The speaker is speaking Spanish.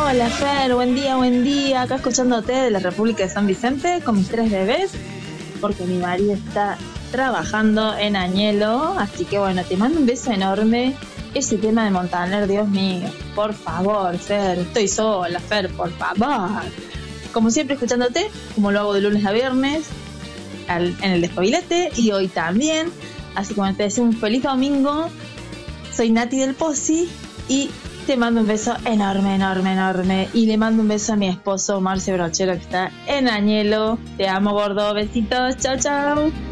Hola Fer, buen día, acá escuchándote de la República de San Vicente con mis 3 bebés, porque mi marido está trabajando en Añelo, así que bueno, te mando un beso enorme. Ese tema de Montaner, Dios mío, por favor Fer, estoy sola Fer, por favor. Como siempre escuchándote, como lo hago de lunes a viernes, en el Despabilate, y hoy también, así que bueno, te deseo un feliz domingo. Soy Nati del Posi y te mando un beso enorme. Y le mando un beso a mi esposo Marcio Brochero, que está en Añelo. Te amo, gordo. Besitos. Chau.